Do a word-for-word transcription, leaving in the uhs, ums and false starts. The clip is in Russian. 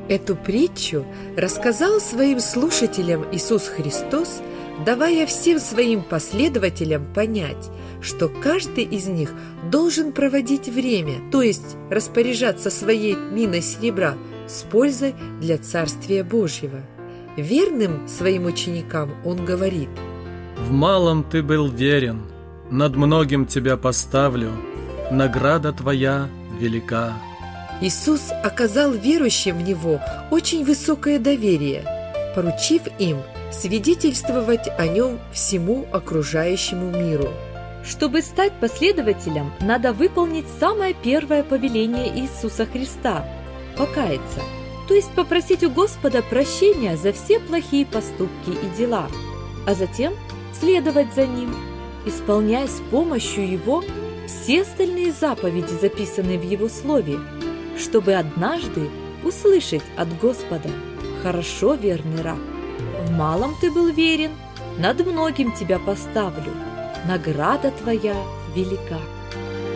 Эту притчу рассказал своим слушателям Иисус Христос, давая всем своим последователям понять, что каждый из них должен проводить время, то есть распоряжаться своей миной серебра с пользой для Царствия Божьего. Верным своим ученикам Он говорит: «В малом ты был верен, над многим тебя поставлю, награда твоя велика». Иисус оказал верующим в Него очень высокое доверие, поручив им свидетельствовать о Нем всему окружающему миру. Чтобы стать последователем, надо выполнить самое первое повеление Иисуса Христа – покаяться, то есть попросить у Господа прощения за все плохие поступки и дела, а затем следовать за Ним, исполняя с помощью Его все остальные заповеди, записанные в Его Слове, чтобы однажды услышать от Господа: «Хорошо, верный раб, в малом ты был верен, над многим тебя поставлю, награда твоя велика».